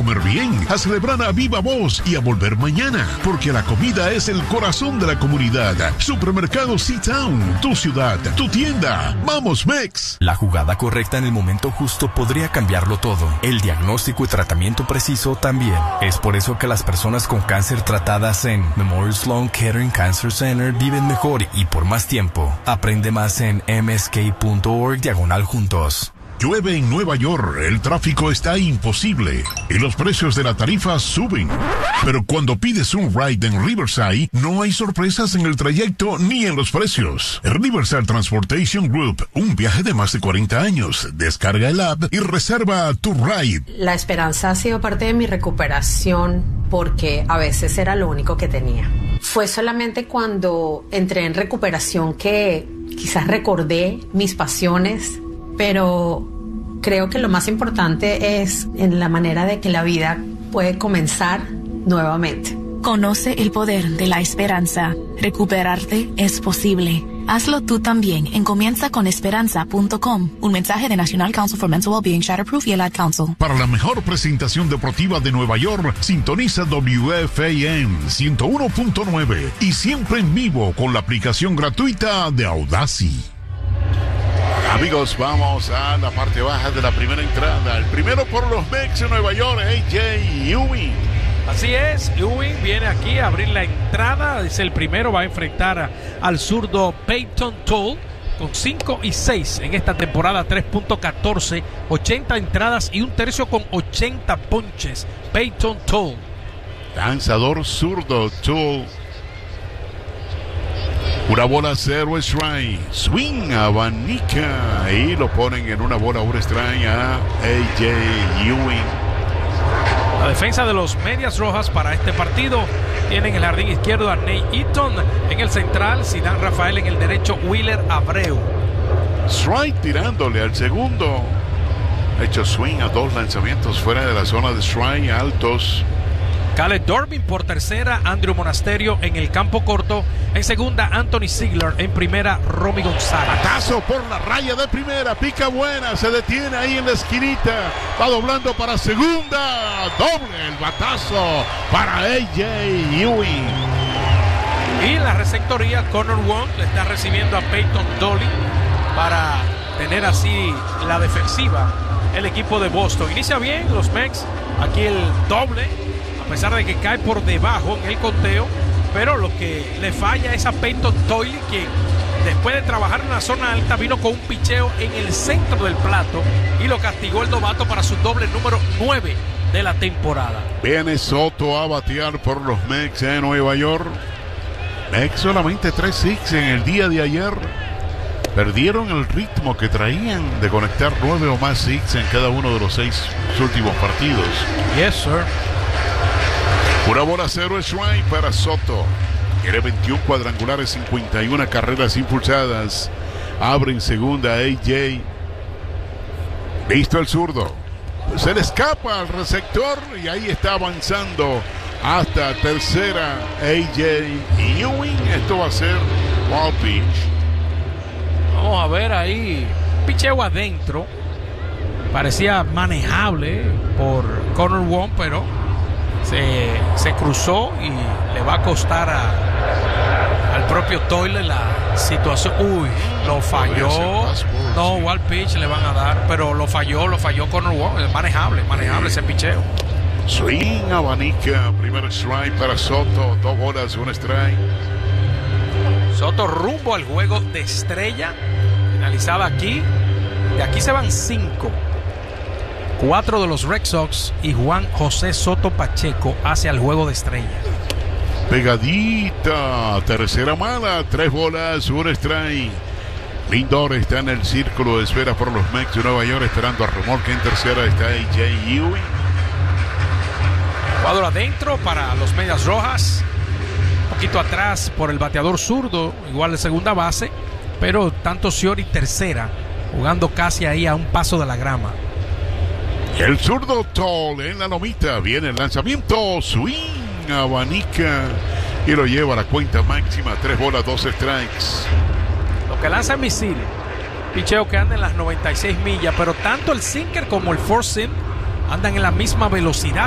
comer bien, a celebrar a viva voz y a volver mañana, porque la comida es el corazón de la comunidad. Supermercado C-Town, tu ciudad, tu tienda. ¡Vamos, Mex! La jugada correcta en el momento justo podría cambiarlo todo. El diagnóstico y tratamiento preciso también. Es por eso que las personas con cáncer tratadas en Memorial Sloan Kettering Cancer Center viven mejor y por más tiempo. Aprende más en msk.org/juntos. Llueve en Nueva York, el tráfico está imposible y los precios de la tarifa suben. Pero cuando pides un ride en Riverside, no hay sorpresas en el trayecto ni en los precios. Riverside Transportation Group, un viaje de más de 40 años. Descarga el app y reserva tu ride. La esperanza ha sido parte de mi recuperación porque a veces era lo único que tenía. Fue solamente cuando entré en recuperación que quizás recordé mis pasiones, pero creo que lo más importante es en la manera de que la vida puede comenzar nuevamente. Conoce el poder de la esperanza. Recuperarte es posible. Hazlo tú también en comienzaconesperanza.com. Un mensaje de National Council for Mental Wellbeing, Shatterproof y el Ad Council. Para la mejor presentación deportiva de Nueva York, sintoniza WFAM 101.9 y siempre en vivo con la aplicación gratuita de Audacy. Amigos, vamos a la parte baja de la primera entrada. El primero por los Mex de Nueva York, AJ Ewing. Así es, Ewing viene aquí a abrir la entrada. Es el primero, va a enfrentar al zurdo Peyton Toll con 5-6 en esta temporada, 3.14, 80 entradas y un tercio con 80 ponches. Peyton Toll. Lanzador zurdo Toll. Una bola 0 strike, swing, abanica y lo ponen en una bola 1 strike a AJ Ewing. La defensa de los Medias Rojas para este partido tienen en el jardín izquierdo a Nate Eaton, en el central Zidane Rafael, en el derecho Wheeler Abreu. Strike tirándole al segundo, ha hecho swing a 2 lanzamientos fuera de la zona de strike altos. Caleb Durbin por tercera, Andrew Monasterio en el campo corto, en segunda Anthony Ziegler, en primera Romy González. Batazo por la raya de primera, pica buena, se detiene ahí en la esquinita, va doblando para segunda, doble el batazo para AJ Ewing. Y en la receptoría Connor Wong le está recibiendo a Peyton Dolly para tener así la defensiva el equipo de Boston. Inicia bien los Mex, aquí el doble, a pesar de que cae por debajo en el conteo, pero lo que le falla es a Peyton Doyle, quien después de trabajar en la zona alta vino con un picheo en el centro del plato y lo castigó el novato para su doble número 9 de la temporada. Viene Soto a batear por los Mex de Nueva York. Mex solamente 3-6 en el día de ayer. Perdieron el ritmo que traían de conectar 9 o más six en cada uno de los 6 últimos partidos. Yes, sir. Una bola 0 strike para Soto. Tiene 21 cuadrangulares, 51 carreras impulsadas. Abre en segunda AJ. Listo el zurdo. Se le escapa al receptor y ahí está avanzando hasta tercera AJ Ewing. Esto va a ser ball pitch. Vamos a ver ahí. Picheo adentro. Parecía manejable por Connor Wong, pero se cruzó y le va a costar al propio Doyle la situación. Uy, lo falló. No, wall pitch le van a dar, pero lo falló Connor Wong. Es manejable ese picheo. Swing, abanica, primer strike para Soto, 2 bolas, 1 strike. Soto rumbo al juego de estrella, finalizada aquí. De aquí se van 5. 4 de los Red Sox y Juan José Soto Pacheco hacia el juego de estrella. Pegadita, tercera mala, 3 bolas, 1 strike. Lindor está en el círculo de espera por los Mets de Nueva York, esperando a remolque. En tercera está AJ Ewing. Cuadro adentro para los Medias Rojas. Un poquito atrás por el bateador zurdo, igual de segunda base, pero tanto Sciori tercera, jugando casi ahí a un paso de la grama. El zurdo Toll en la lomita, viene el lanzamiento, swing, abanica y lo lleva a la cuenta máxima, 3 bolas, 2 strikes. Lo que lanza es misil, picheo que anda en las 96 millas, pero tanto el sinker como el four seam andan en la misma velocidad.